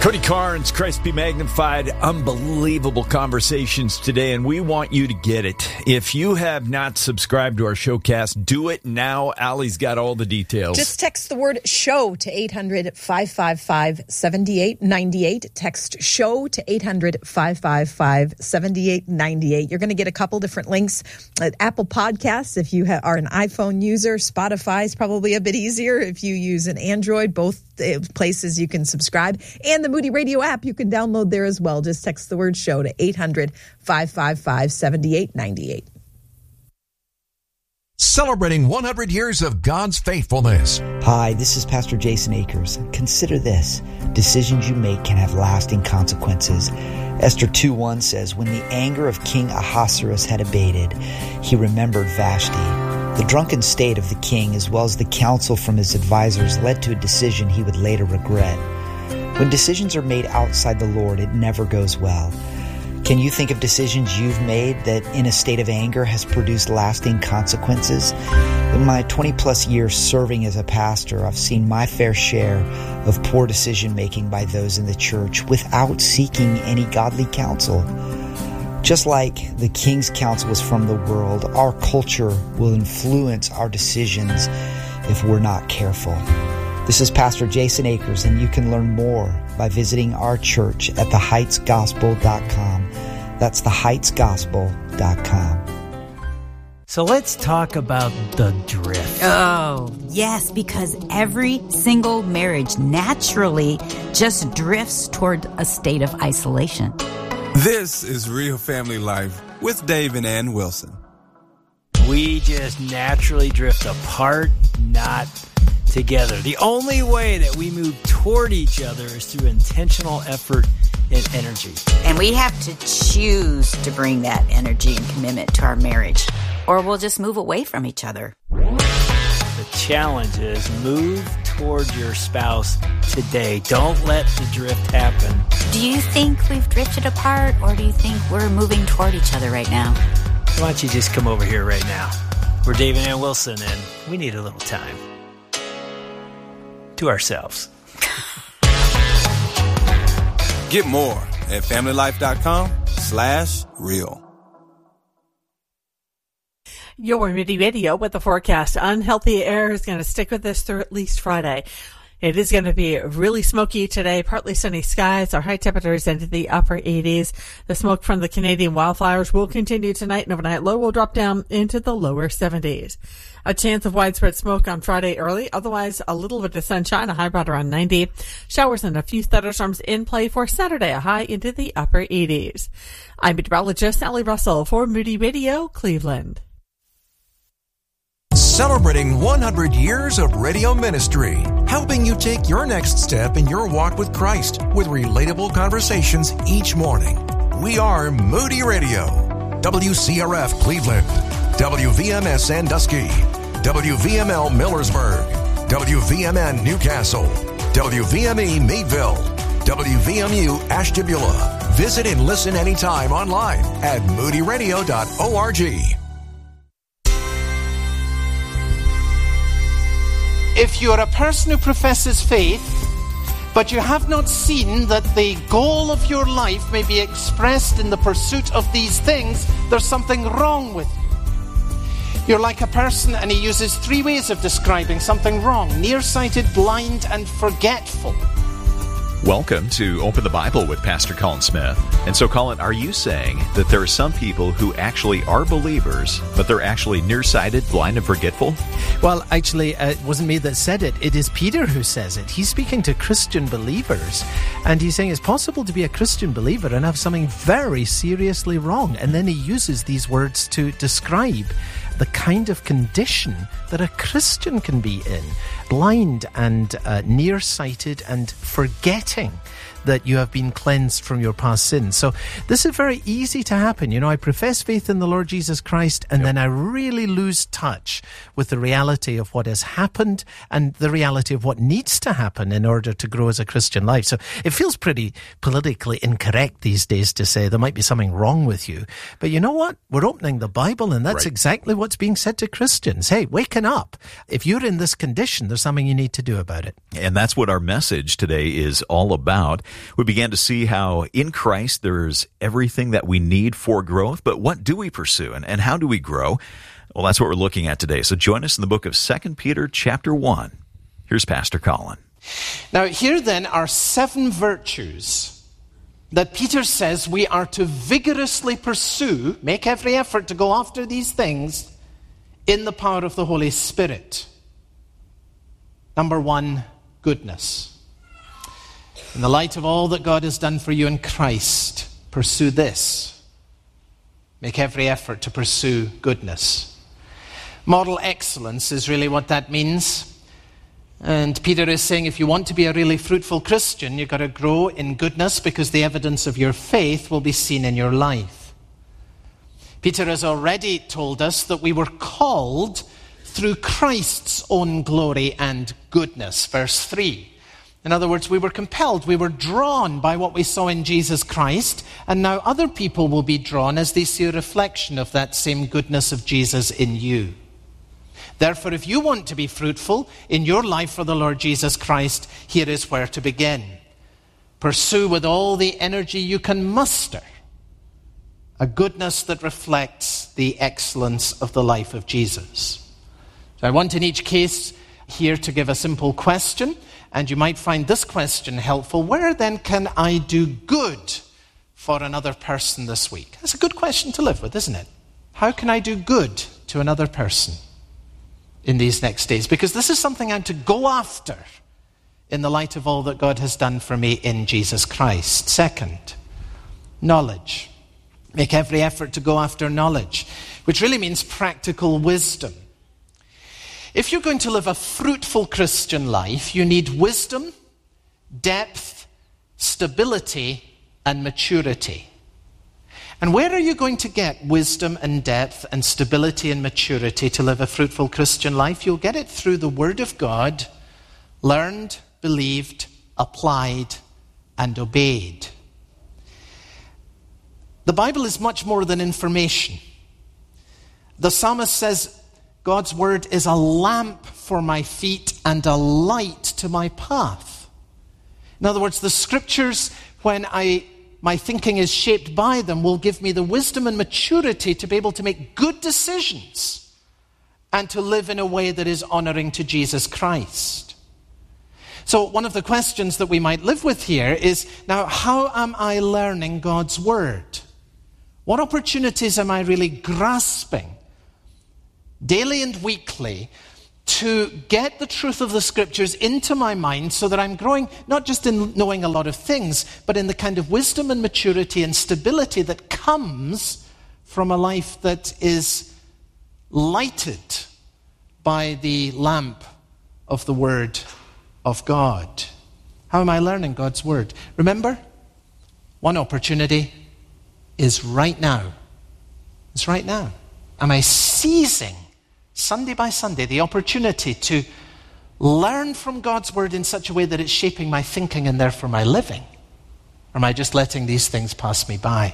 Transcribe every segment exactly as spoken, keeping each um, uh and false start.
Cody Carnes, Christ be magnified. Unbelievable conversations today, and we want you to get it. If you have not subscribed to our showcast, do it now. Allie's got all the details. Just text the word SHOW to eight hundred, five five five, seven eight nine eight. Text SHOW to eight hundred, five five five, seven eight nine eight. You're going to get a couple different links at Apple Podcasts if you ha- are an iPhone user. Spotify is probably a bit easier if you use an Android. Both places you can subscribe. And the Moody Radio app, you can download there as well. Just text the word SHOW to eight hundred, five five five, seven eight nine eight. Celebrating one hundred years of God's faithfulness. Hi, this is Pastor Jason Akers. Consider this. Decisions you make can have lasting consequences. Esther two one says, when the anger of King Ahasuerus had abated, he remembered Vashti. The drunken state of the king, as well as the counsel from his advisors, led to a decision he would later regret. When decisions are made outside the Lord, it never goes well. Can you think of decisions you've made that in a state of anger has produced lasting consequences? In my twenty-plus years serving as a pastor, I've seen my fair share of poor decision-making by those in the church without seeking any godly counsel. Just like the king's counsel was from the world, our culture will influence our decisions if we're not careful. This is Pastor Jason Akers, and you can learn more by visiting our church at the heights gospel dot com. That's the heights gospel dot com. So let's talk about the drift. Oh, yes, because every single marriage naturally just drifts toward a state of isolation. This is Real Family Life with Dave and Ann Wilson. We just naturally drift apart, not together. The only way that we move toward each other is through intentional effort and energy. And we have to choose to bring that energy and commitment to our marriage, or we'll just move away from each other. The challenge is move toward your spouse today. Don't let the drift happen. Do you think we've drifted apart, or do you think we're moving toward each other right now? Why don't you just come over here right now? We're Dave and Ann Wilson, and we need a little time to ourselves. Get more at familylife.com slash real. Your Moody Radio with the forecast. Unhealthy air is going to stick with us through at least Friday. It is going to be really smoky today, partly sunny skies. Our high temperatures into the upper eighties. The smoke from the Canadian wildfires will continue tonight, and overnight low will drop down into the lower seventies. A chance of widespread smoke on Friday early. Otherwise, a little bit of sunshine, a high about around ninety. Showers and a few thunderstorms in play for Saturday, a high into the upper eighties. I'm meteorologist Sally Russell for Moody Radio, Cleveland. Celebrating one hundred years of radio ministry, helping you take your next step in your walk with Christ with relatable conversations each morning. We are Moody Radio, W C R F Cleveland, W V M S Sandusky, W V M L Millersburg, W V M N Newcastle, W V M E Meadville, W V M U Ashtabula. Visit and listen anytime online at moody radio dot org. If you're a person who professes faith, but you have not seen that the goal of your life may be expressed in the pursuit of these things, there's something wrong with you. You're like a person, and he uses three ways of describing something wrong: nearsighted, blind, and forgetful. Welcome to Open the Bible with Pastor Colin Smith. And so, Colin, are you saying that there are some people who actually are believers, but they're actually nearsighted, blind, and forgetful? Well, actually, uh, it wasn't me that said it. It is Peter who says it. He's speaking to Christian believers, and he's saying it's possible to be a Christian believer and have something very seriously wrong. And then he uses these words to describe the kind of condition that a Christian can be in. Blind and uh, nearsighted and forgetting that you have been cleansed from your past sins. So this is very easy to happen. You know, I profess faith in the Lord Jesus Christ, and yep. then I really lose touch with the reality of what has happened and the reality of what needs to happen in order to grow as a Christian life. So it feels pretty politically incorrect these days to say there might be something wrong with you. But you know what? We're opening the Bible, and that's right. exactly what's being said to Christians. Hey, waken up. If you're in this condition, there's something you need to do about it. And that's what our message today is all about. We began to see how in Christ there's everything that we need for growth, but what do we pursue and, and how do we grow? Well, that's what we're looking at today. So join us in the book of Second Peter chapter one. Here's Pastor Colin. Now, here then are seven virtues that Peter says we are to vigorously pursue, make every effort to go after these things in the power of the Holy Spirit. Number one, goodness. In the light of all that God has done for you in Christ, pursue this. Make every effort to pursue goodness. Model excellence is really what that means. And Peter is saying if you want to be a really fruitful Christian, you've got to grow in goodness because the evidence of your faith will be seen in your life. Peter has already told us that we were called through Christ's own glory and goodness. Verse three. In other words, we were compelled, we were drawn by what we saw in Jesus Christ, and now other people will be drawn as they see a reflection of that same goodness of Jesus in you. Therefore, if you want to be fruitful in your life for the Lord Jesus Christ, here is where to begin. Pursue with all the energy you can muster a goodness that reflects the excellence of the life of Jesus. So I want in each case here to give a simple question, and you might find this question helpful. Where then can I do good for another person this week? That's a good question to live with, isn't it? How can I do good to another person in these next days? Because this is something I'm to go after in the light of all that God has done for me in Jesus Christ. Second, knowledge. Make every effort to go after knowledge, which really means practical wisdom. If you're going to live a fruitful Christian life, you need wisdom, depth, stability, and maturity. And where are you going to get wisdom and depth and stability and maturity to live a fruitful Christian life? You'll get it through the Word of God, learned, believed, applied, and obeyed. The Bible is much more than information. The psalmist says, God's Word is a lamp for my feet and a light to my path. In other words, the Scriptures, when I my thinking is shaped by them, will give me the wisdom and maturity to be able to make good decisions and to live in a way that is honoring to Jesus Christ. So one of the questions that we might live with here is, now, how am I learning God's Word? What opportunities am I really grasping daily and weekly to get the truth of the Scriptures into my mind so that I'm growing not just in knowing a lot of things, but in the kind of wisdom and maturity and stability that comes from a life that is lighted by the lamp of the Word of God. How am I learning God's Word? Remember, one opportunity is right now. It's right now. Am I seizing Sunday by Sunday the opportunity to learn from God's Word in such a way that it's shaping my thinking and therefore my living? Or am I just letting these things pass me by?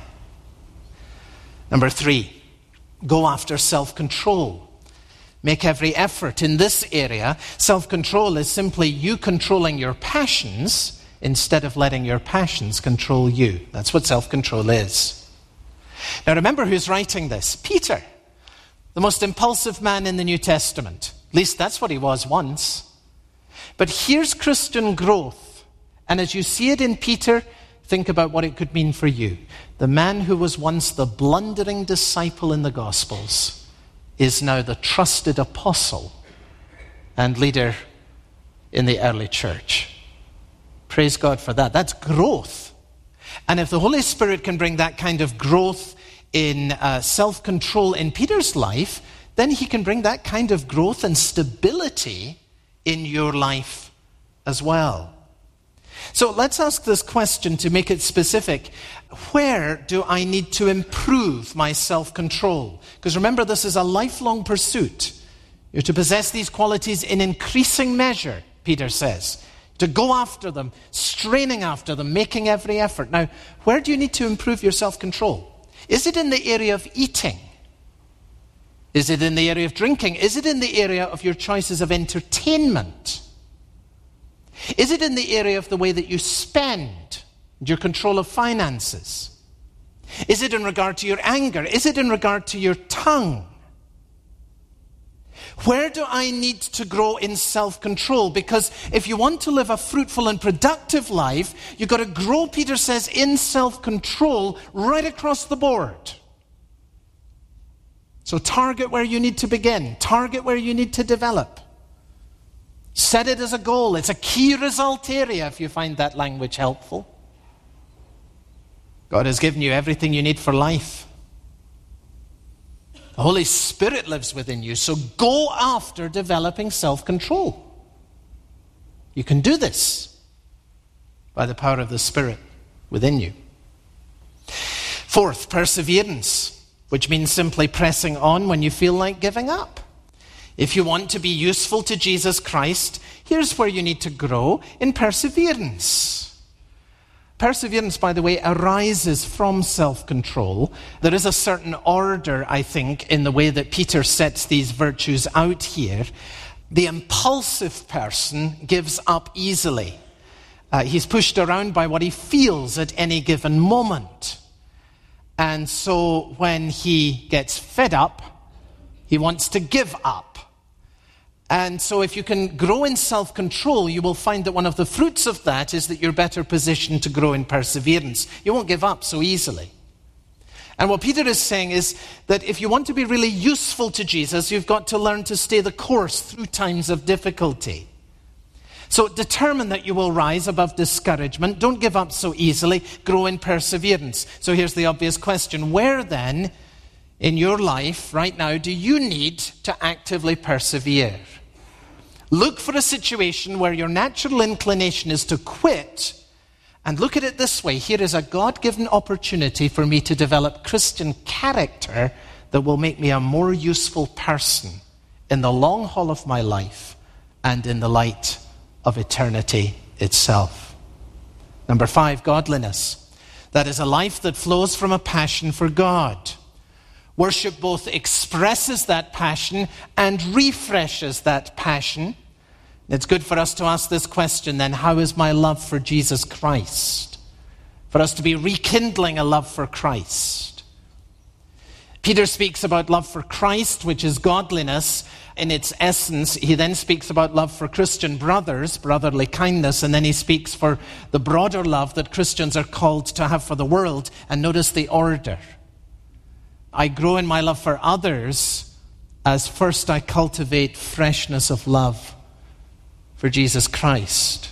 Number three, go after self-control. Make every effort in this area. Self-control is simply you controlling your passions instead of letting your passions control you. That's what self-control is. Now remember who's writing this. Peter, the most impulsive man in the New Testament. At least that's what he was once. But here's Christian growth. And as you see it in Peter, think about what it could mean for you. The man who was once the blundering disciple in the Gospels is now the trusted apostle and leader in the early church. Praise God for that. That's growth. And if the Holy Spirit can bring that kind of growth in uh, self-control in Peter's life, then he can bring that kind of growth and stability in your life as well. So let's ask this question to make it specific. Where do I need to improve my self-control? Because remember, this is a lifelong pursuit. You're to possess these qualities in increasing measure, Peter says. To go after them, straining after them, making every effort. Now, where do you need to improve your self-control? Is it in the area of eating? Is it in the area of drinking? Is it in the area of your choices of entertainment? Is it in the area of the way that you spend, your control of finances? Is it in regard to your anger? Is it in regard to your tongue? Where do I need to grow in self-control? Because if you want to live a fruitful and productive life, you've got to grow, Peter says, in self-control right across the board. So target where you need to begin. Target where you need to develop. Set it as a goal. It's a key result area if you find that language helpful. God has given you everything you need for life. The Holy Spirit lives within you, so go after developing self-control. You can do this by the power of the Spirit within you. Fourth, perseverance, which means simply pressing on when you feel like giving up. If you want to be useful to Jesus Christ, here's where you need to grow in perseverance. Perseverance, by the way, arises from self-control. There is a certain order, I think, in the way that Peter sets these virtues out here. The impulsive person gives up easily. Uh, he's pushed around by what he feels at any given moment. And so when he gets fed up, he wants to give up. And so if you can grow in self-control, you will find that one of the fruits of that is that you're better positioned to grow in perseverance. You won't give up so easily. And what Peter is saying is that if you want to be really useful to Jesus, you've got to learn to stay the course through times of difficulty. So determine that you will rise above discouragement. Don't give up so easily. Grow in perseverance. So here's the obvious question. Where then in your life right now do you need to actively persevere? Look for a situation where your natural inclination is to quit, and look at it this way. Here is a God-given opportunity for me to develop Christian character that will make me a more useful person in the long haul of my life and in the light of eternity itself. Number five, godliness. That is a life that flows from a passion for God. Worship both expresses that passion and refreshes that passion. It's good for us to ask this question then, how is my love for Jesus Christ? For us to be rekindling a love for Christ. Peter speaks about love for Christ, which is godliness in its essence. He then speaks about love for Christian brothers, brotherly kindness, and then he speaks for the broader love that Christians are called to have for the world. And notice the order. I grow in my love for others as first I cultivate freshness of love for Jesus Christ.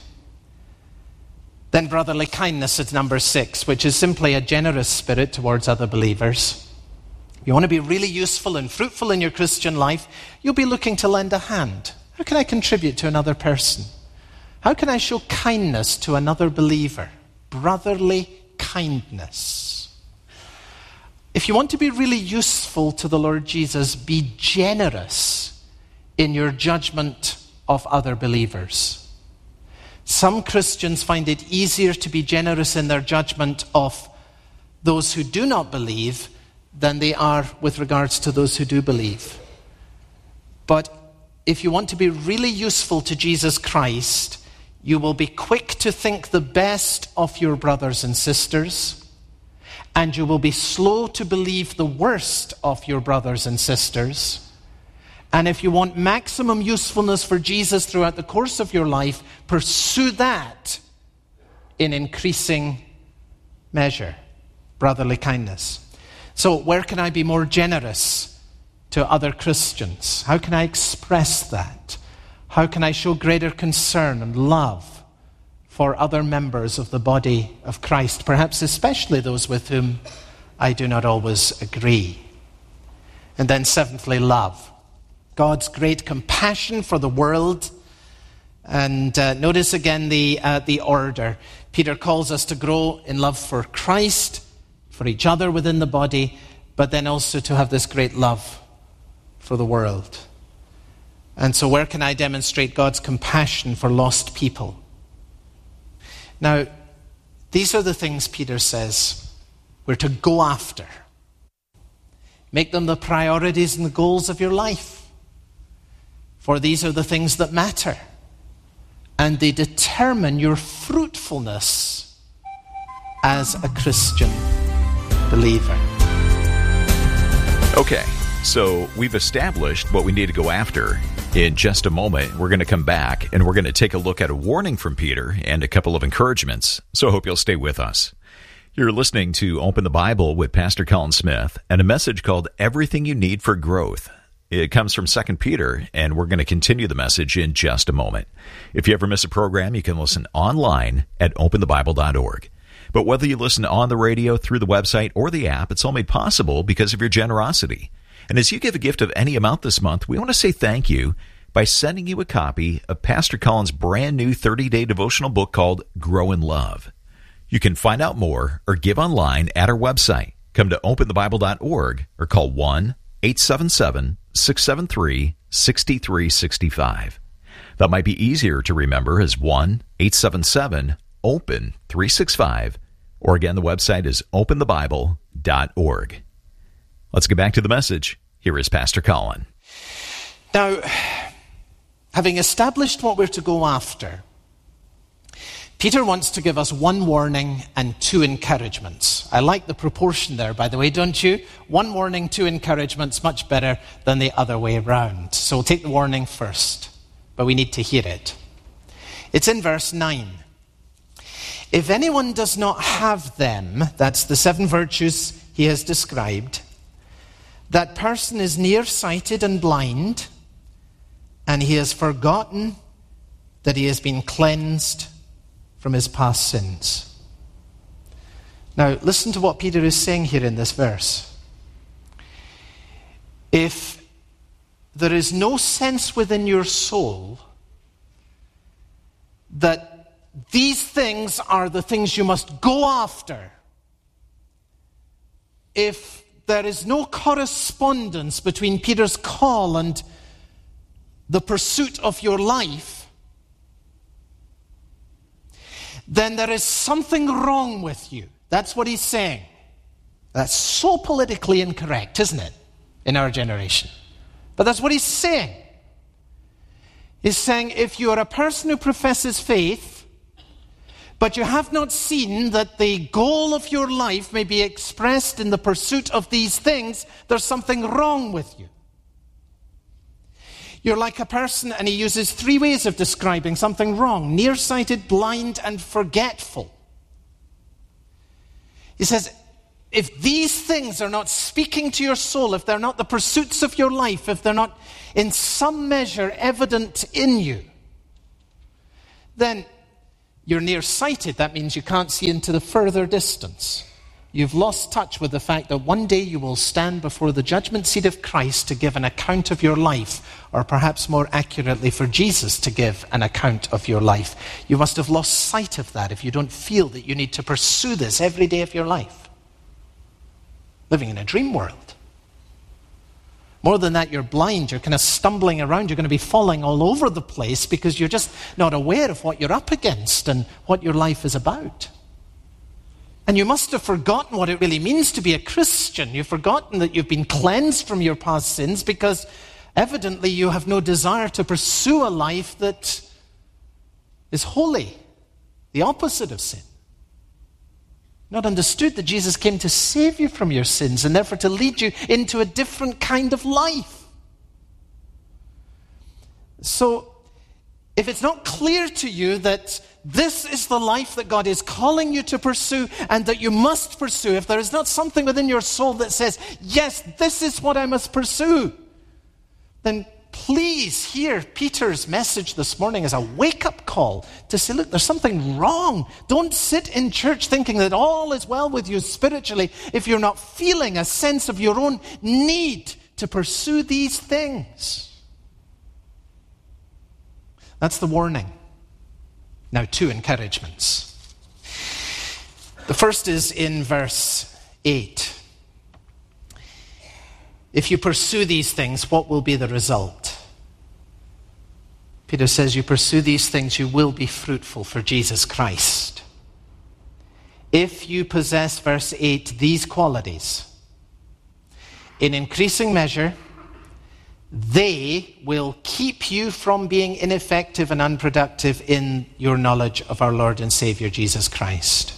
Then brotherly kindness at number six, which is simply a generous spirit towards other believers. If you want to be really useful and fruitful in your Christian life, you'll be looking to lend a hand. How can I contribute to another person? How can I show kindness to another believer? Brotherly kindness. If you want to be really useful to the Lord Jesus, be generous in your judgment of other believers. Some Christians find it easier to be generous in their judgment of those who do not believe than they are with regards to those who do believe. But if you want to be really useful to Jesus Christ, you will be quick to think the best of your brothers and sisters, and you will be slow to believe the worst of your brothers and sisters. And if you want maximum usefulness for Jesus throughout the course of your life, pursue that in increasing measure. Brotherly kindness. So where can I be more generous to other Christians? How can I express that? How can I show greater concern and love for other members of the body of Christ, perhaps especially those with whom I do not always agree? And then seventhly, love. God's great compassion for the world. And uh, notice again the uh, the order. Peter calls us to grow in love for Christ, for each other within the body, but then also to have this great love for the world. And so where can I demonstrate God's compassion for lost people? Now, these are the things Peter says we're to go after. Make them the priorities and the goals of your life. For these are the things that matter. And they determine your fruitfulness as a Christian believer. Okay, so we've established what we need to go after. In just a moment, we're going to come back and we're going to take a look at a warning from Peter and a couple of encouragements. So I hope you'll stay with us. You're listening to Open the Bible with Pastor Colin Smith and a message called Everything You Need for Growth. It comes from Second Peter, and we're going to continue the message in just a moment. If you ever miss a program, you can listen online at open the bible dot org. But whether you listen on the radio, through the website, or the app, it's all made possible because of your generosity. And as you give a gift of any amount this month, we want to say thank you by sending you a copy of Pastor Colin's brand new thirty-day devotional book called Grow in Love. You can find out more or give online at our website. Come to open the bible dot org or call one eight seven seven, six seven three, six three six five. That might be easier to remember as one eight seven seven, open three six five, or again, the website is open the bible dot org. Let's get back to the message. Here is Pastor Colin. Now, having established what we're to go after, Peter wants to give us one warning and two encouragements. I like the proportion there, by the way, don't you? One warning, two encouragements, much better than the other way around. So we'll take the warning first, but we need to hear it. It's in verse nine. If anyone does not have them, that's the seven virtues he has described, that person is nearsighted and blind, and he has forgotten that he has been cleansed from his past sins. Now, listen to what Peter is saying here in this verse. If there is no sense within your soul that these things are the things you must go after, if there is no correspondence between Peter's call and the pursuit of your life, then there is something wrong with you. That's what he's saying. That's so politically incorrect, isn't it, in our generation? But that's what he's saying. He's saying if you are a person who professes faith, but you have not seen that the goal of your life may be expressed in the pursuit of these things, there's something wrong with you. You're like a person, and he uses three ways of describing something wrong: nearsighted, blind, and forgetful. He says, if these things are not speaking to your soul, if they're not the pursuits of your life, if they're not in some measure evident in you, then you're nearsighted. That means you can't see into the further distance. You've lost touch with the fact that one day you will stand before the judgment seat of Christ to give an account of your life, or perhaps more accurately for Jesus to give an account of your life. You must have lost sight of that if you don't feel that you need to pursue this every day of your life. Living in a dream world. More than that, you're blind. You're kind of stumbling around. You're going to be falling all over the place because you're just not aware of what you're up against and what your life is about. And you must have forgotten what it really means to be a Christian. You've forgotten that you've been cleansed from your past sins because evidently you have no desire to pursue a life that is holy, the opposite of sin. Not understood that Jesus came to save you from your sins and therefore to lead you into a different kind of life. So, if it's not clear to you that this is the life that God is calling you to pursue and that you must pursue, if there is not something within your soul that says, yes, this is what I must pursue, then please hear Peter's message this morning as a wake-up call to say, look, there's something wrong. Don't sit in church thinking that all is well with you spiritually if you're not feeling a sense of your own need to pursue these things. That's the warning. Now, two encouragements. The first is in verse eight. If you pursue these things, what will be the result? Peter says, you pursue these things, you will be fruitful for Jesus Christ. If you possess, verse eight, these qualities, in increasing measure, they will keep you from being ineffective and unproductive in your knowledge of our Lord and Savior Jesus Christ.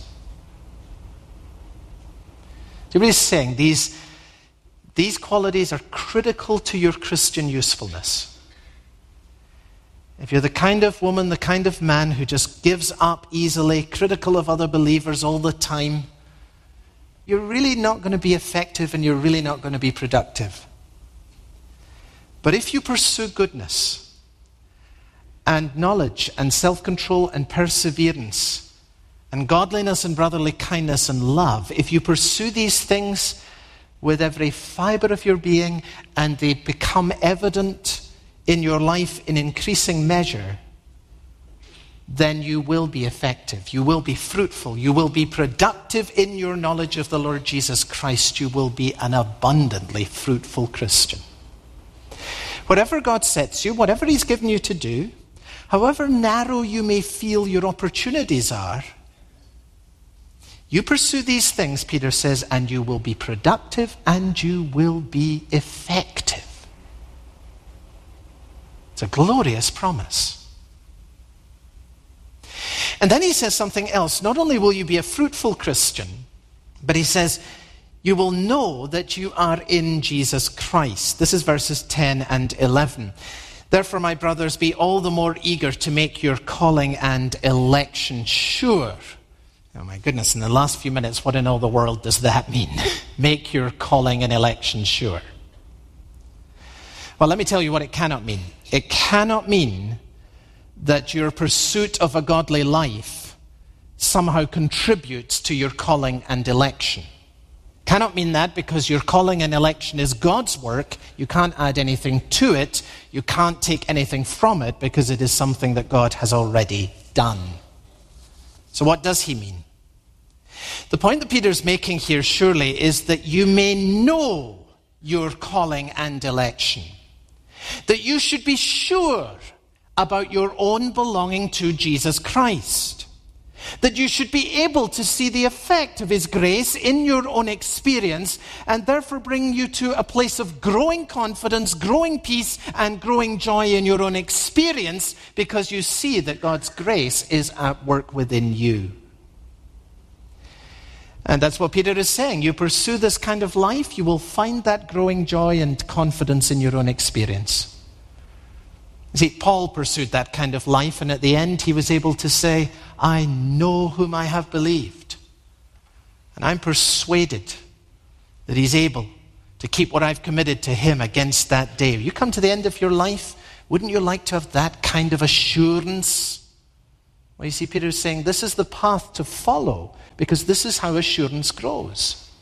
So what he's saying, these, these qualities are critical to your Christian usefulness. If you're the kind of woman, the kind of man who just gives up easily, critical of other believers all the time, you're really not going to be effective and you're really not going to be productive. But if you pursue goodness and knowledge and self-control and perseverance and godliness and brotherly kindness and love, if you pursue these things with every fiber of your being and they become evident in your life in increasing measure, then you will be effective. You will be fruitful. You will be productive in your knowledge of the Lord Jesus Christ. You will be an abundantly fruitful Christian. Whatever God sets you, whatever he's given you to do, however narrow you may feel your opportunities are, you pursue these things, Peter says, and you will be productive and you will be effective. It's a glorious promise. And then he says something else. Not only will you be a fruitful Christian, but he says, you will know that you are in Jesus Christ. This is verses ten and eleven. Therefore, my brothers, be all the more eager to make your calling and election sure. Oh my goodness, in the last few minutes, what in all the world does that mean? Make your calling and election sure. Well, let me tell you what it cannot mean. It cannot mean that your pursuit of a godly life somehow contributes to your calling and election. Cannot mean that because your calling and election is God's work. You can't add anything to it. You can't take anything from it because it is something that God has already done. So what does he mean? The point that Peter's making here surely is that you may know your calling and election. That you should be sure about your own belonging to Jesus Christ. That you should be able to see the effect of his grace in your own experience and therefore bring you to a place of growing confidence, growing peace, and growing joy in your own experience because you see that God's grace is at work within you. And that's what Peter is saying. You pursue this kind of life, you will find that growing joy and confidence in your own experience. See, Paul pursued that kind of life, and at the end he was able to say, I know whom I have believed, and I'm persuaded that he's able to keep what I've committed to him against that day. You come to the end of your life, wouldn't you like to have that kind of assurance? Well, you see, Peter is saying this is the path to follow, because this is how assurance grows.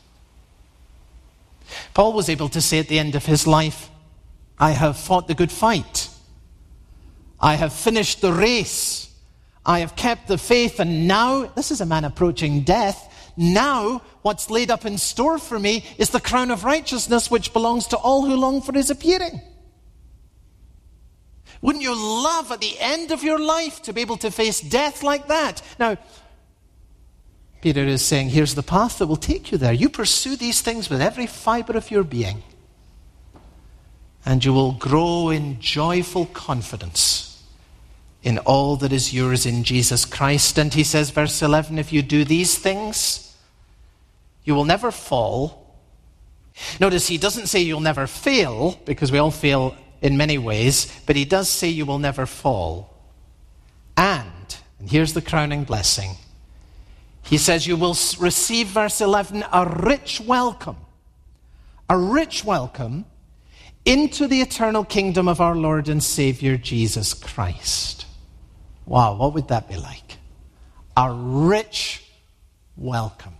Paul was able to say at the end of his life, I have fought the good fight. I have finished the race. I have kept the faith. And now, this is a man approaching death. Now, what's laid up in store for me is the crown of righteousness which belongs to all who long for his appearing. Wouldn't you love at the end of your life to be able to face death like that? Now, Peter is saying, here's the path that will take you there. You pursue these things with every fiber of your being, and you will grow in joyful confidence in all that is yours in Jesus Christ. And he says, verse eleven, if you do these things, you will never fall. Notice he doesn't say you'll never fail, because we all fail in many ways, but he does say you will never fall. And, and here's the crowning blessing, he says you will receive, verse eleven, a rich welcome. A rich welcome into the eternal kingdom of our Lord and Savior Jesus Christ. Wow, what would that be like? A rich welcome.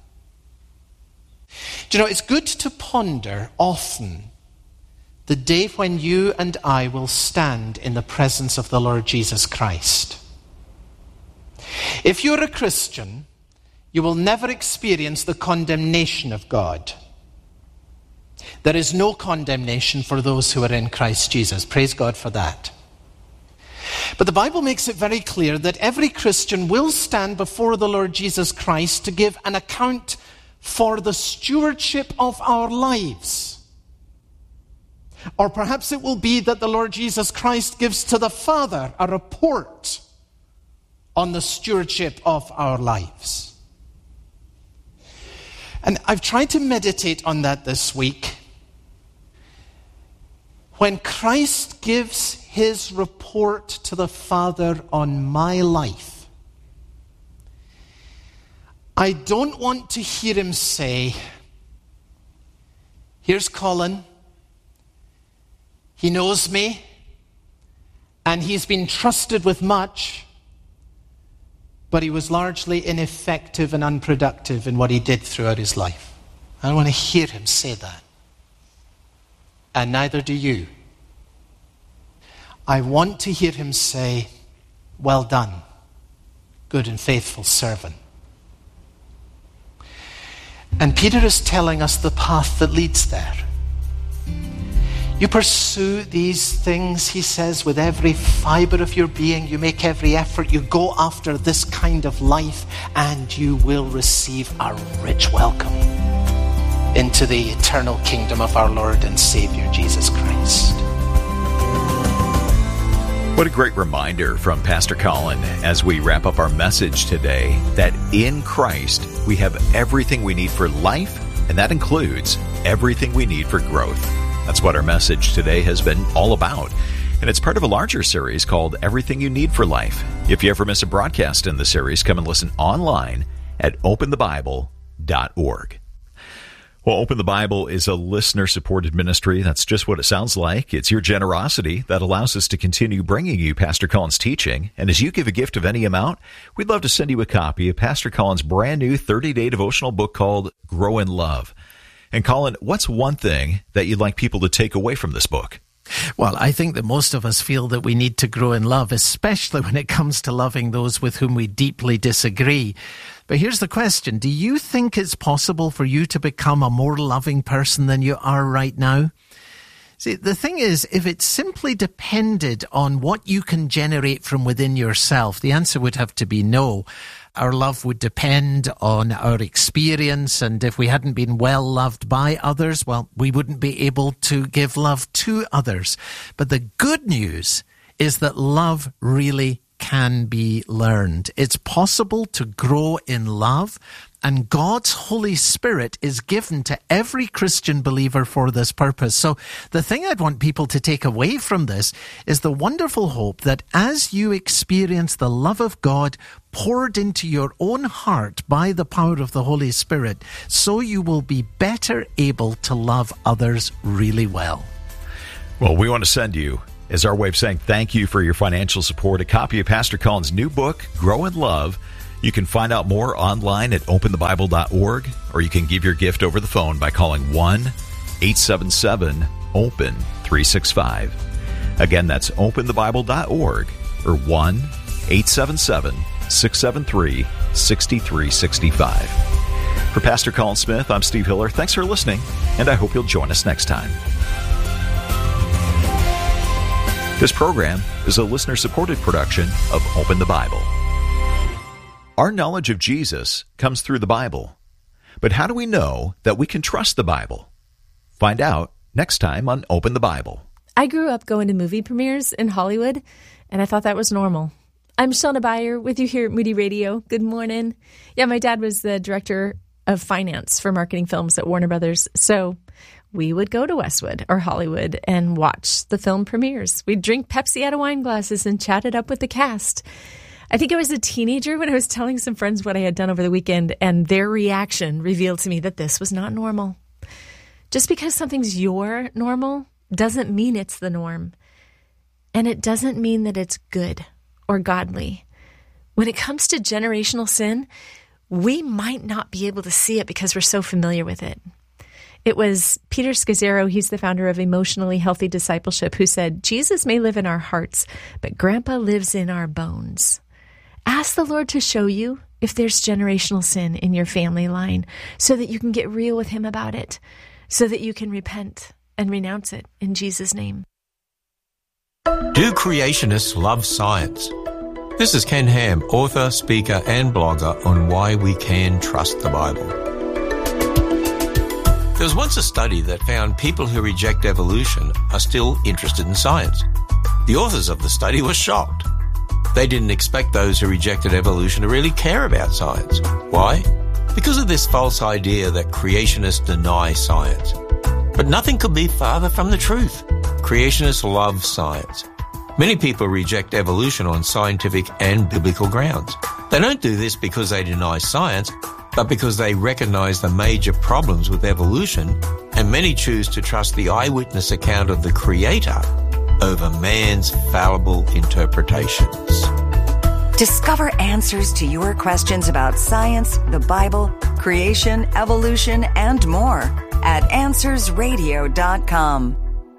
Do you know, it's good to ponder often the day when you and I will stand in the presence of the Lord Jesus Christ. If you're a Christian, you will never experience the condemnation of God. There is no condemnation for those who are in Christ Jesus. Praise God for that. But the Bible makes it very clear that every Christian will stand before the Lord Jesus Christ to give an account for the stewardship of our lives. Or perhaps it will be that the Lord Jesus Christ gives to the Father a report on the stewardship of our lives. And I've tried to meditate on that this week. When Christ gives his report to the Father on my life, I don't want to hear him say, here's Colin. He knows me, and he's been trusted with much, but he was largely ineffective and unproductive in what he did throughout his life. I don't want to hear him say that. And neither do you. I want to hear him say, well done, good and faithful servant. And Peter is telling us the path that leads there. You pursue these things, he says, with every fiber of your being. You make every effort. You go after this kind of life, and you will receive a rich welcome into the eternal kingdom of our Lord and Savior, Jesus Christ. What a great reminder from Pastor Colin as we wrap up our message today that in Christ we have everything we need for life, and that includes everything we need for growth. That's what our message today has been all about. And it's part of a larger series called Everything You Need for Life. If you ever miss a broadcast in the series, come and listen online at open the bible dot org. Well, Open the Bible is a listener-supported ministry. That's just what it sounds like. It's your generosity that allows us to continue bringing you Pastor Colin's teaching. And as you give a gift of any amount, we'd love to send you a copy of Pastor Colin's brand new thirty-day devotional book called Grow in Love. And Colin, what's one thing that you'd like people to take away from this book? Well, I think that most of us feel that we need to grow in love, especially when it comes to loving those with whom we deeply disagree. But here's the question. Do you think it's possible for you to become a more loving person than you are right now? See, the thing is, if it simply depended on what you can generate from within yourself, the answer would have to be no. Our love would depend on our experience, and if we hadn't been well loved by others, well, we wouldn't be able to give love to others. But the good news is that love really can be learned. It's possible to grow in love, and God's Holy Spirit is given to every Christian believer for this purpose. So the thing I'd want people to take away from this is the wonderful hope that as you experience the love of God poured into your own heart by the power of the Holy Spirit, so you will be better able to love others really well. Well, we want to send you, as our way of saying thank you for your financial support, a copy of Pastor Colin's new book, Grow in Love. You can find out more online at open the bible dot org, or you can give your gift over the phone by calling one eight seven seven open three six five. Again, that's open the bible dot org or one eight seven seven six seven three six three six five. For Pastor Colin Smith, I'm Steve Hiller. Thanks for listening, and I hope you'll join us next time. This program is a listener-supported production of Open the Bible. Our knowledge of Jesus comes through the Bible. But how do we know that we can trust the Bible? Find out next time on Open the Bible. I grew up going to movie premieres in Hollywood, and I thought that was normal. I'm Shauna Beyer with you here at Moody Radio. Good morning. Yeah, my dad was the director of finance for marketing films at Warner Brothers, so we would go to Westwood or Hollywood and watch the film premieres. We'd drink Pepsi out of wine glasses and chat it up with the cast. I think I was a teenager when I was telling some friends what I had done over the weekend, and their reaction revealed to me that this was not normal. Just because something's your normal doesn't mean it's the norm. And it doesn't mean that it's good or godly. When it comes to generational sin, we might not be able to see it because we're so familiar with it. It was Peter Scazzero, he's the founder of Emotionally Healthy Discipleship, who said, Jesus may live in our hearts, but Grandpa lives in our bones. Ask the Lord to show you if there's generational sin in your family line so that you can get real with him about it, so that you can repent and renounce it in Jesus' name. Do creationists love science? This is Ken Ham, author, speaker, and blogger on why we can trust the Bible. There was once a study that found people who reject evolution are still interested in science. The authors of the study were shocked. They didn't expect those who rejected evolution to really care about science. Why? Because of this false idea that creationists deny science. But nothing could be farther from the truth. Creationists love science. Many people reject evolution on scientific and biblical grounds. They don't do this because they deny science, but because they recognize the major problems with evolution, and many choose to trust the eyewitness account of the Creator over man's fallible interpretations. Discover answers to your questions about science, the Bible, creation, evolution, and more at answers radio dot com.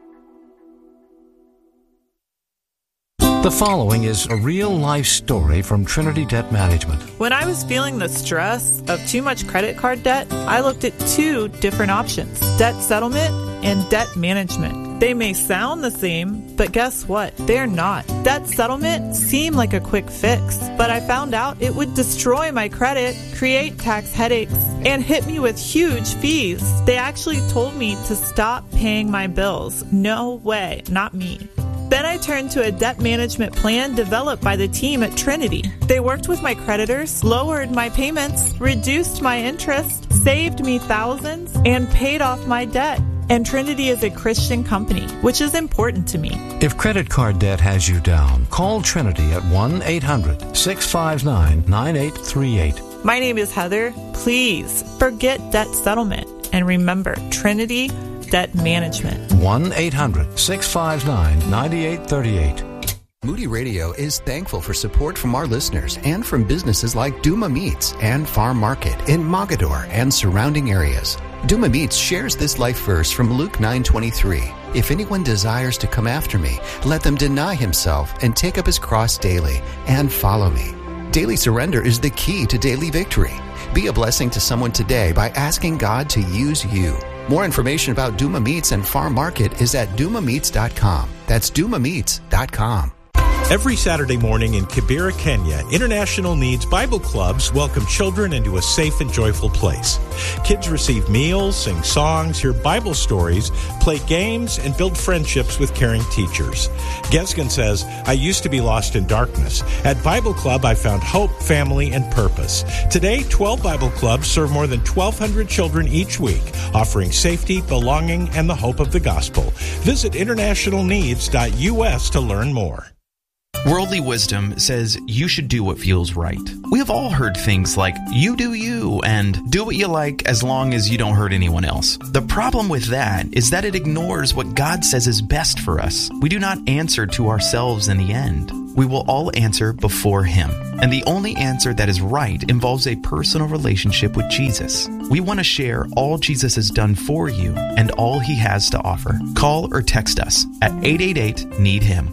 The following is a real-life story from Trinity Debt Management. When I was feeling the stress of too much credit card debt, I looked at two different options: debt settlement and debt management. They may sound the same, but guess what? They're not. Debt settlement seemed like a quick fix, but I found out it would destroy my credit, create tax headaches, and hit me with huge fees. They actually told me to stop paying my bills. No way, not me. Then I turned to a debt management plan developed by the team at Trinity. They worked with my creditors, lowered my payments, reduced my interest, saved me thousands, and paid off my debt. And Trinity is a Christian company, which is important to me. If credit card debt has you down, call Trinity at one eight hundred six five nine nine eight three eight. My name is Heather. Please forget debt settlement and remember Trinity Debt Management. one eight hundred six five nine nine eight three eight. Moody Radio is thankful for support from our listeners and from businesses like Duma Meats and Farm Market in Mogador and surrounding areas. Duma Meats shares this life verse from Luke nine twenty-three. If anyone desires to come after me, let them deny himself and take up his cross daily and follow me. Daily surrender is the key to daily victory. Be a blessing to someone today by asking God to use you. More information about Duma Meats and Farm Market is at duma meats dot com. That's duma meats dot com. Every Saturday morning in Kibera, Kenya, International Needs Bible Clubs welcome children into a safe and joyful place. Kids receive meals, sing songs, hear Bible stories, play games, and build friendships with caring teachers. Gesgen says, I used to be lost in darkness. At Bible Club, I found hope, family, and purpose. Today, twelve Bible Clubs serve more than twelve hundred children each week, offering safety, belonging, and the hope of the gospel. Visit international needs dot U S to learn more. Worldly wisdom says you should do what feels right. We have all heard things like, you do you, and do what you like as long as you don't hurt anyone else. The problem with that is that it ignores what God says is best for us. We do not answer to ourselves in the end. We will all answer before Him. And the only answer that is right involves a personal relationship with Jesus. We want to share all Jesus has done for you and all He has to offer. Call or text us at eight eight eight, need him.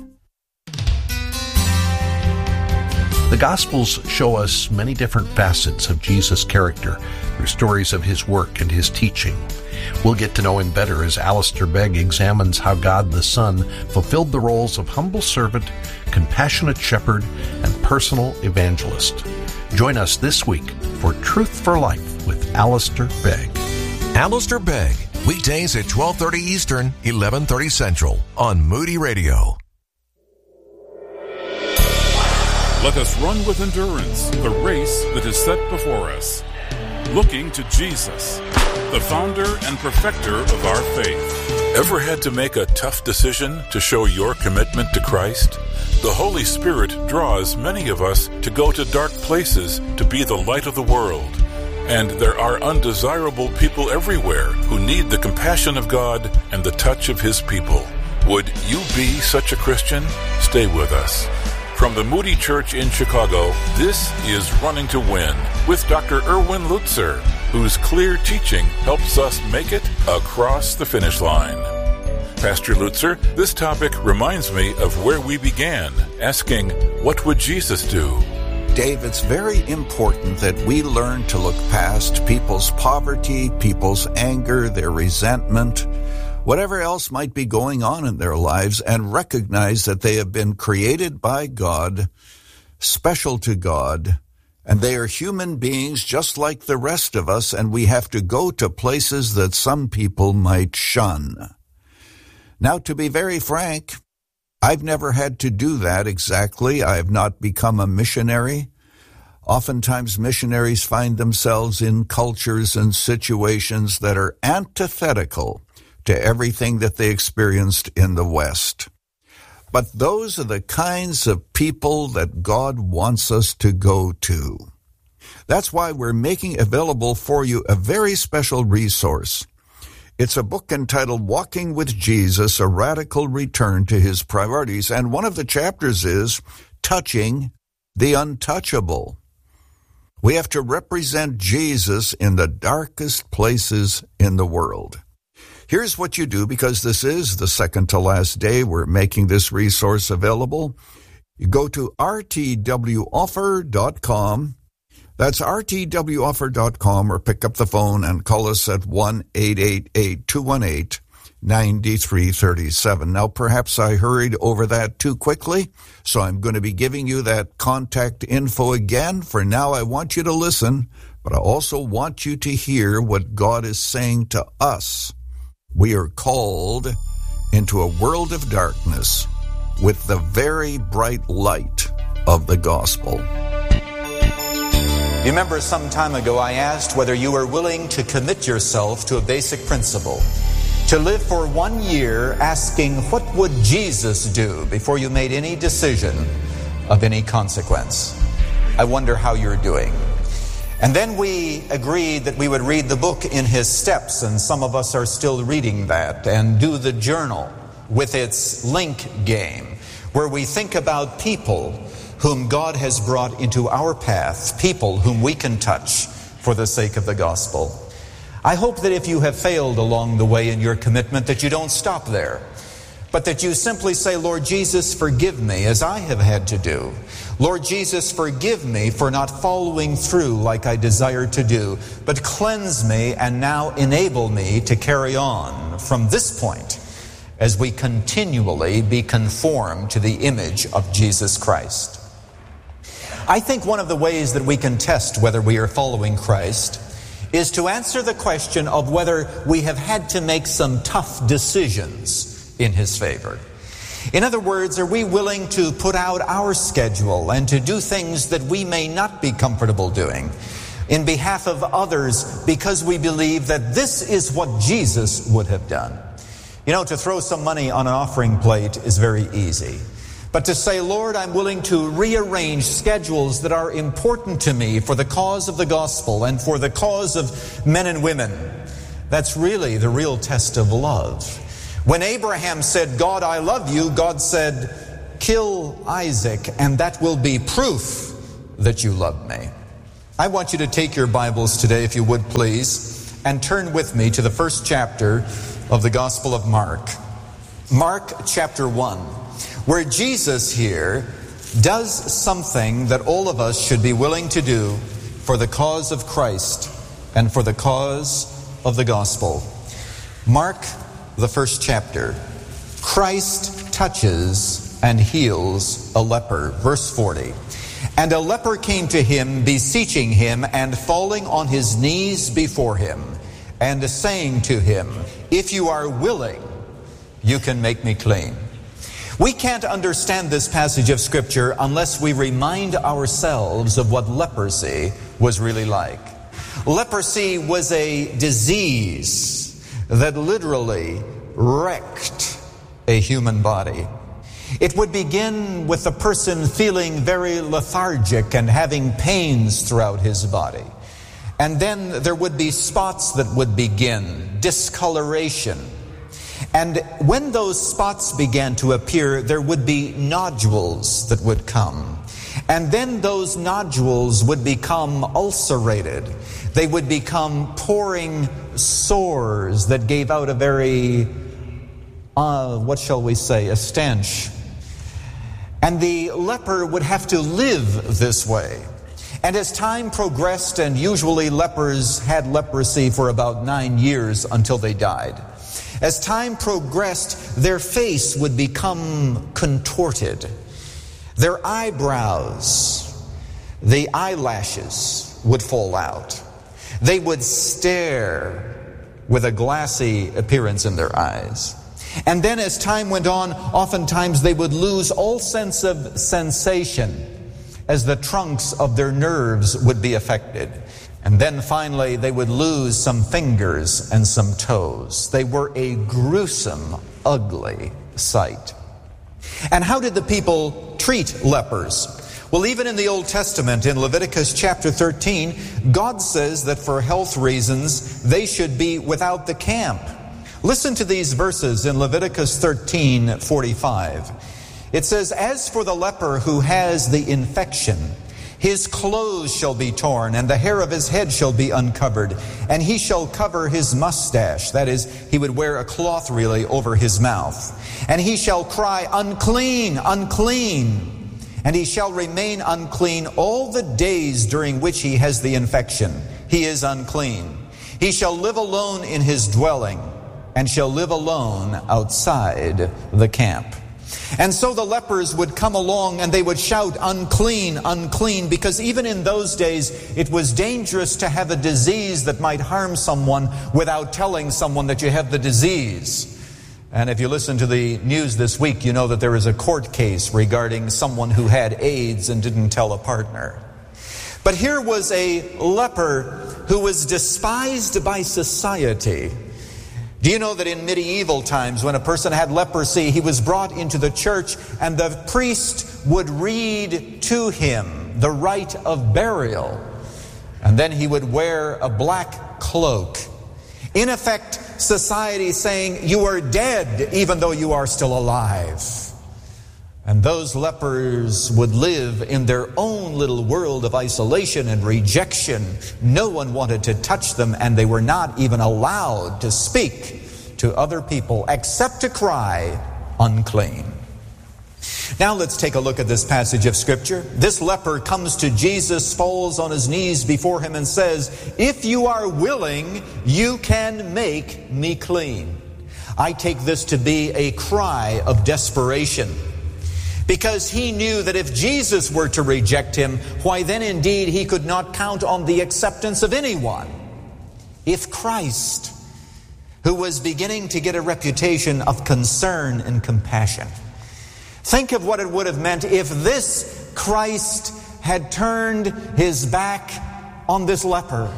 The Gospels show us many different facets of Jesus' character through stories of His work and His teaching. We'll get to know Him better as Alistair Begg examines how God the Son fulfilled the roles of humble servant, compassionate shepherd, and personal evangelist. Join us this week for Truth for Life with Alistair Begg. Alistair Begg, weekdays at twelve thirty Eastern, eleven thirty Central on Moody Radio. Let us run with endurance the race that is set before us, looking to Jesus, the founder and perfecter of our faith. Ever had to make a tough decision to show your commitment to Christ? The Holy Spirit draws many of us to go to dark places to be the light of the world. And there are undesirable people everywhere who need the compassion of God and the touch of His people. Would you be such a Christian? Stay with us. From the Moody Church in Chicago, this is Running to Win with Doctor Erwin Lutzer, whose clear teaching helps us make it across the finish line. Pastor Lutzer, this topic reminds me of where we began, asking, what would Jesus do? Dave, it's very important that we learn to look past people's poverty, people's anger, their resentment, whatever else might be going on in their lives, and recognize that they have been created by God, special to God, And they are human beings just like the rest of us, and we have to go to places that some people might shun. Now, to be very frank, I've never had to do that exactly. I have not become a missionary. Oftentimes, missionaries find themselves in cultures and situations that are antithetical to everything that they experienced in the West. But those are the kinds of people that God wants us to go to. That's why we're making available for you a very special resource. It's a book entitled Walking with Jesus, A Radical Return to His Priorities. And one of the chapters is Touching the Untouchable. We have to represent Jesus in the darkest places in the world. Here's what you do, because this is the second to last day we're making this resource available. You go to r t w offer dot com. That's r t w offer dot com, or pick up the phone and call us at one eight eight eight, two one eight, nine three three seven. Now, perhaps I hurried over that too quickly, so I'm going to be giving you that contact info again. For now, I want you to listen, but I also want you to hear what God is saying to us. We are called into a world of darkness with the very bright light of the gospel. You remember some time ago I asked whether you were willing to commit yourself to a basic principle. To live for one year asking what would Jesus do before you made any decision of any consequence. I wonder how you're doing. And then we agreed that we would read the book in his steps, and some of us are still reading that, and do the journal with its link game, where we think about people whom God has brought into our path, people whom we can touch for the sake of the gospel. I hope that if you have failed along the way in your commitment, that you don't stop there, but that you simply say, Lord Jesus, forgive me, as I have had to do. Lord Jesus, forgive me for not following through like I desire to do, but cleanse me and now enable me to carry on from this point as we continually be conformed to the image of Jesus Christ. I think one of the ways that we can test whether we are following Christ is to answer the question of whether we have had to make some tough decisions in His favor. In other words, are we willing to put out our schedule and to do things that we may not be comfortable doing in behalf of others because we believe that this is what Jesus would have done? You know, to throw some money on an offering plate is very easy. But to say, Lord, I'm willing to rearrange schedules that are important to me for the cause of the gospel and for the cause of men and women, that's really the real test of love. When Abraham said, God, I love you, God said, kill Isaac, and that will be proof that you love me. I want you to take your Bibles today, if you would please, and turn with me to the first chapter of the Gospel of Mark. Mark chapter one, where Jesus here does something that all of us should be willing to do for the cause of Christ and for the cause of the gospel. Mark, the first chapter. Christ touches and heals a leper. Verse forty. And a leper came to him, beseeching him, and falling on his knees before him, and saying to him, if you are willing, you can make me clean. We can't understand this passage of Scripture unless we remind ourselves of what leprosy was really like. Leprosy was a disease that literally wrecked a human body. It would begin with the person feeling very lethargic and having pains throughout his body. And then there would be spots that would begin, discoloration. And when those spots began to appear, there would be nodules that would come. And then those nodules would become ulcerated. They would become pouring sores that gave out a very, uh, what shall we say, a stench. And the leper would have to live this way. And as time progressed, and usually lepers had leprosy for about nine years until they died. As time progressed, their face would become contorted. Their eyebrows The eyelashes would fall out. They would stare with a glassy appearance in their eyes. And then as time went on, oftentimes they would lose all sense of sensation as the trunks of their nerves would be affected. And then finally they would lose some fingers and some toes. They were a gruesome, ugly sight. And how did the people treat lepers? Well, even in the Old Testament, in Leviticus chapter thirteen, God says that for health reasons, they should be without the camp. Listen to these verses in Leviticus thirteen forty-five. It says, "As for the leper who has the infection, his clothes shall be torn, and the hair of his head shall be uncovered, and he shall cover his mustache." That is, he would wear a cloth really over his mouth. "And he shall cry, 'Unclean, unclean.' And he shall remain unclean all the days during which he has the infection. He is unclean. He shall live alone in his dwelling, and shall live alone outside the camp." And so the lepers would come along and they would shout, "Unclean, unclean," because even in those days it was dangerous to have a disease that might harm someone without telling someone that you have the disease. And if you listen to the news this week, you know that there is a court case regarding someone who had AIDS and didn't tell a partner. But here was a leper who was despised by society. Do you know that in medieval times, when a person had leprosy, he was brought into the church and the priest would read to him the rite of burial. And then he would wear a black cloak. In effect, society saying, "You are dead even though you are still alive." And those lepers would live in their own little world of isolation and rejection. No one wanted to touch them, and they were not even allowed to speak to other people except to cry, "Unclean." Now let's take a look at this passage of Scripture. This leper comes to Jesus, falls on his knees before him and says, "If you are willing, you can make me clean." I take this to be a cry of desperation, because he knew that if Jesus were to reject him, why then indeed he could not count on the acceptance of anyone. If Christ, who was beginning to get a reputation of concern and compassion, think of what it would have meant if this Christ had turned his back on this leper.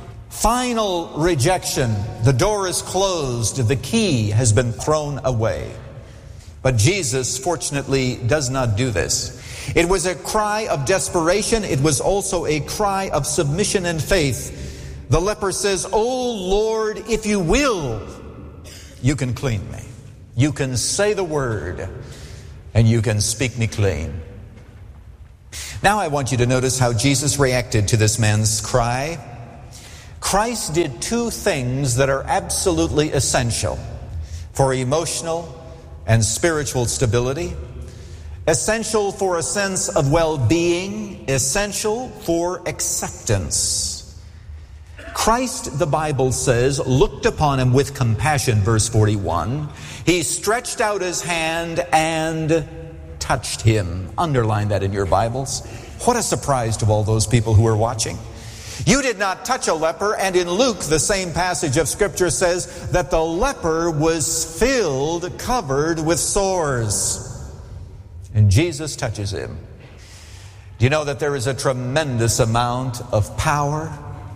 Final rejection. The door is closed. The key has been thrown away. But Jesus, fortunately, does not do this. It was a cry of desperation. It was also a cry of submission and faith. The leper says, "Oh Lord, if you will, you can clean me. You can say the word, and you can speak me clean." Now I want you to notice how Jesus reacted to this man's cry. Christ did two things that are absolutely essential for emotional and spiritual stability, essential for a sense of well-being, essential for acceptance. Christ, the Bible says, looked upon him with compassion, verse forty-one. He stretched out his hand and touched him. Underline that in your Bibles. What a surprise to all those people who were watching. You did not touch a leper, and in Luke, the same passage of Scripture says that the leper was filled, covered with sores. And Jesus touches him. Do you know that there is a tremendous amount of power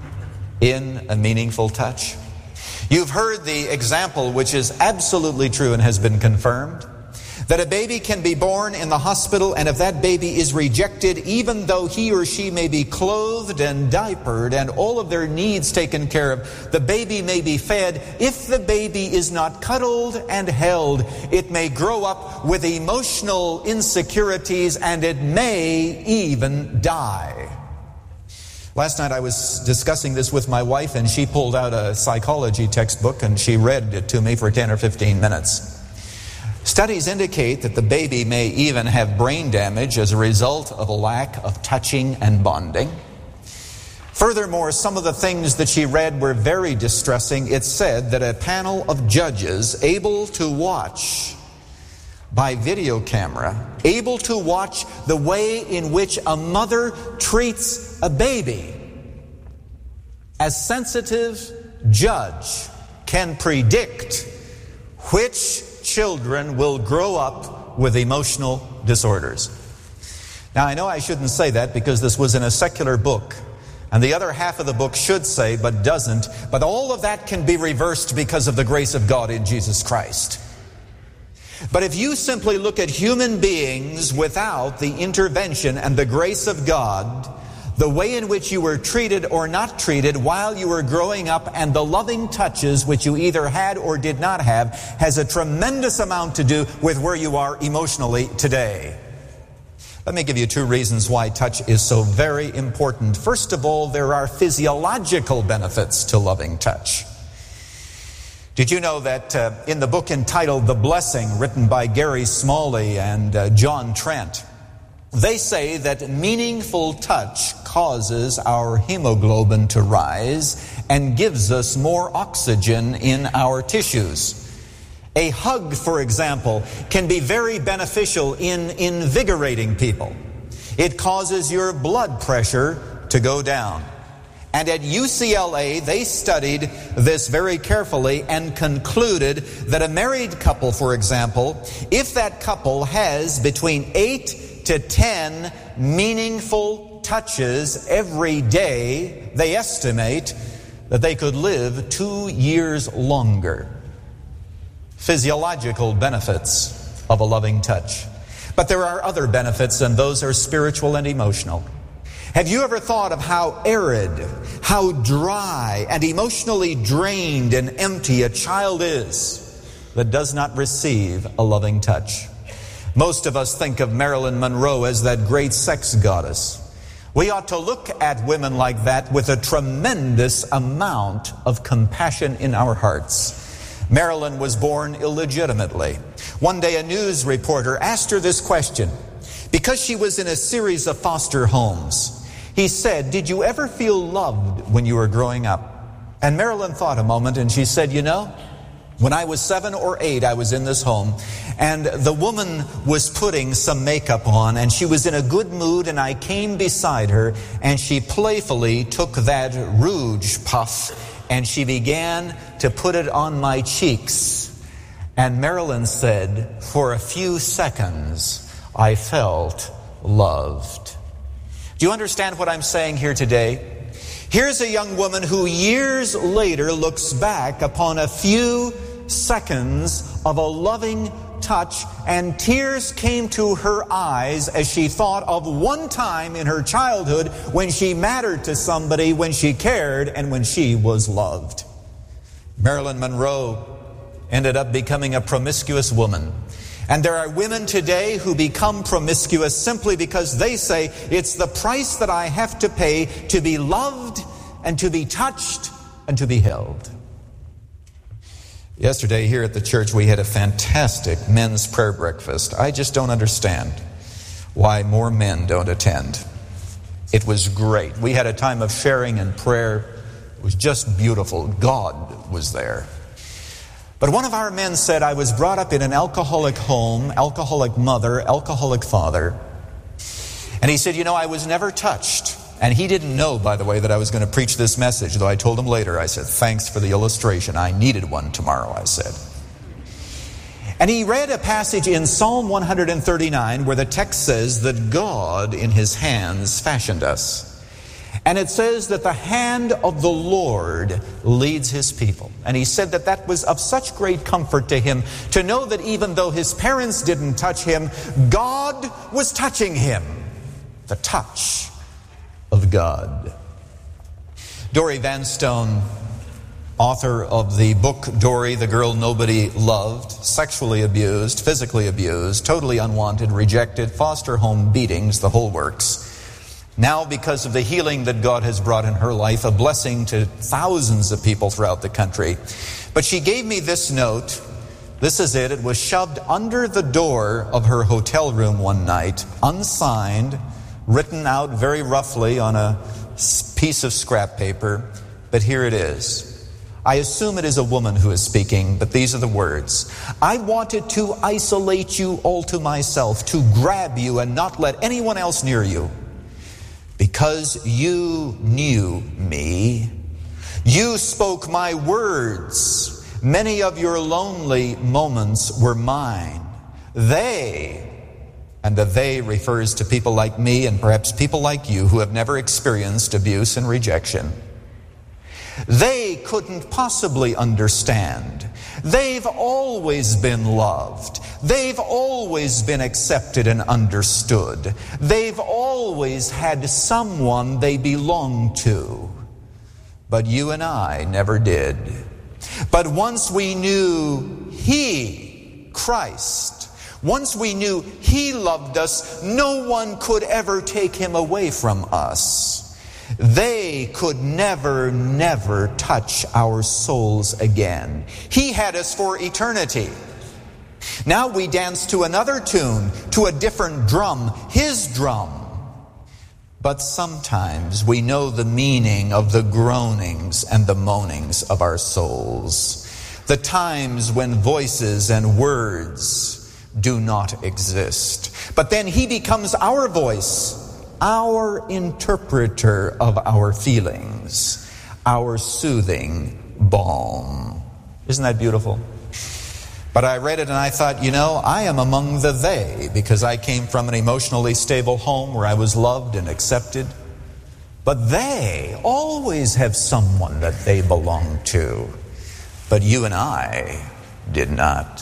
in a meaningful touch? You've heard the example, which is absolutely true and has been confirmed, that a baby can be born in the hospital, and if that baby is rejected, even though he or she may be clothed and diapered and all of their needs taken care of, the baby may be fed. If the baby is not cuddled and held, it may grow up with emotional insecurities, and it may even die. Last night I was discussing this with my wife, and she pulled out a psychology textbook and she read it to me for ten or fifteen minutes. Studies indicate that the baby may even have brain damage as a result of a lack of touching and bonding. Furthermore, some of the things that she read were very distressing. It said that a panel of judges able to watch by video camera, able to watch the way in which a mother treats a baby, as sensitive judge can predict which children will grow up with emotional disorders. Now, I know I shouldn't say that because this was in a secular book, and the other half of the book should say, but doesn't. But all of that can be reversed because of the grace of God in Jesus Christ. But if you simply look at human beings without the intervention and the grace of God, the way in which you were treated or not treated while you were growing up, and the loving touches which you either had or did not have, has a tremendous amount to do with where you are emotionally today. Let me give you two reasons why touch is so very important. First of all, there are physiological benefits to loving touch. Did you know that uh, in the book entitled The Blessing, written by Gary Smalley and uh, John Trent, they say that meaningful touch causes our hemoglobin to rise and gives us more oxygen in our tissues. A hug, for example, can be very beneficial in invigorating people. It causes your blood pressure to go down. And at U C L A, they studied this very carefully and concluded that a married couple, for example, if that couple has between eight to ten meaningful touches every day, they estimate that they could live two years longer. Physiological benefits of a loving touch. But there are other benefits, and those are spiritual and emotional. Have you ever thought of how arid, how dry, and emotionally drained and empty a child is that does not receive a loving touch? Most of us think of Marilyn Monroe as that great sex goddess. We ought to look at women like that with a tremendous amount of compassion in our hearts. Marilyn was born illegitimately. One day a news reporter asked her this question because she was in a series of foster homes. He said, "Did you ever feel loved when you were growing up?" And Marilyn thought a moment and she said, "You know, when I was seven or eight, I was in this home, and the woman was putting some makeup on, and she was in a good mood, and I came beside her, and she playfully took that rouge puff, and she began to put it on my cheeks. And Marilyn said, for a few seconds, I felt loved." Do you understand what I'm saying here today? Here's a young woman who years later looks back upon a few seconds of a loving touch, and tears came to her eyes as she thought of one time in her childhood when she mattered to somebody, when she cared, and when she was loved. Marilyn Monroe ended up becoming a promiscuous woman. And there are women today who become promiscuous simply because they say, it's the price that I have to pay to be loved and to be touched and to be held. Yesterday here at the church we had a fantastic men's prayer breakfast. I just don't understand why more men don't attend. It was great. We had a time of sharing and prayer. It was just beautiful. God was there. But one of our men said, I was brought up in an alcoholic home, alcoholic mother, alcoholic father. And he said, you know, I was never touched. And he didn't know, by the way, that I was going to preach this message, though I told him later. I said, thanks for the illustration. I needed one tomorrow, I said. And he read a passage in Psalm one thirty-nine where the text says that God in his hands fashioned us. And it says that the hand of the Lord leads his people. And he said that that was of such great comfort to him to know that even though his parents didn't touch him, God was touching him. The touch of God. Dory Vanstone, author of the book Dory, the Girl Nobody Loved, sexually abused, physically abused, totally unwanted, rejected, foster home beatings, the whole works. Now, because of the healing that God has brought in her life, a blessing to thousands of people throughout the country. But she gave me this note. This is it. It was shoved under the door of her hotel room one night, unsigned, written out very roughly on a piece of scrap paper. But here it is. I assume it is a woman who is speaking, but these are the words. I wanted to isolate you all to myself, to grab you and not let anyone else near you. Because you knew me, you spoke my words. Many of your lonely moments were mine. They, and the they refers to people like me and perhaps people like you who have never experienced abuse and rejection. They couldn't possibly understand. They've always been loved. They've always been accepted and understood. They've always had someone they belonged to. But you and I never did. But once we knew He, Christ, once we knew He loved us, no one could ever take Him away from us. They could never, never touch our souls again. He had us for eternity. Now we dance to another tune, to a different drum, His drum. But sometimes we know the meaning of the groanings and the moanings of our souls. The times when voices and words do not exist. But then He becomes our voice, our interpreter of our feelings, our soothing balm. Isn't that beautiful? But I read it and I thought, you know, I am among the they, because I came from an emotionally stable home where I was loved and accepted. But they always have someone that they belong to. But you and I did not.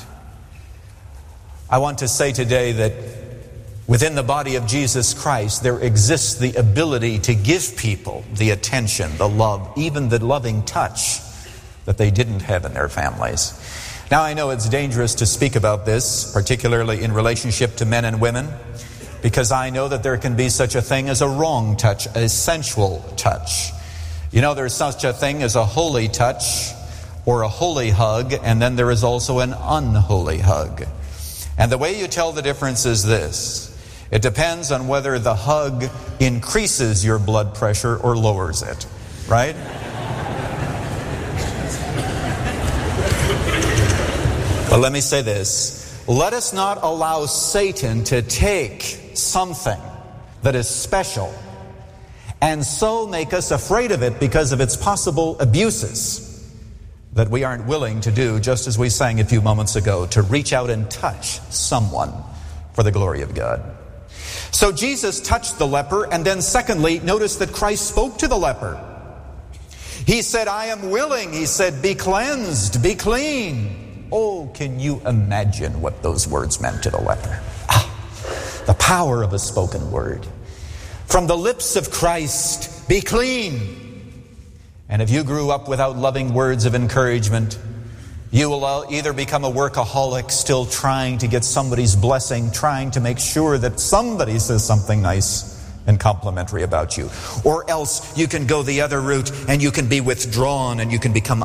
I want to say today that within the body of Jesus Christ, there exists the ability to give people the attention, the love, even the loving touch that they didn't have in their families. Now, I know it's dangerous to speak about this, particularly in relationship to men and women, because I know that there can be such a thing as a wrong touch, a sensual touch. You know, there's such a thing as a holy touch or a holy hug, and then there is also an unholy hug. And the way you tell the difference is this. It depends on whether the hug increases your blood pressure or lowers it, right? But let me say this. Let us not allow Satan to take something that is special and so make us afraid of it because of its possible abuses that we aren't willing to do, just as we sang a few moments ago, to reach out and touch someone for the glory of God. So Jesus touched the leper, and then secondly, notice that Christ spoke to the leper. He said, I am willing. He said, be cleansed, be clean. Oh, can you imagine what those words meant to the leper? Ah, the power of a spoken word. From the lips of Christ, be clean. And if you grew up without loving words of encouragement, you will either become a workaholic, still trying to get somebody's blessing, trying to make sure that somebody says something nice and complimentary about you. Or else you can go the other route and you can be withdrawn and you can become